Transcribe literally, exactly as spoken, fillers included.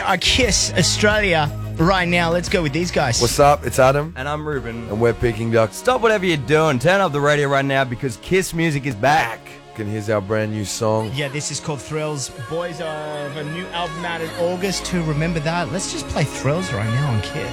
are Kiss Australia right now. Let's go with these guys. What's up? It's Adam. And I'm Ruben. And we're Peking Ducks. Stop whatever you're doing. Turn up the radio right now because Kiss music is back. And here's our brand new song. Yeah, this is called Thrills. Boys are of a new album out in August. To remember that, let's just play Thrills right now on Kiss.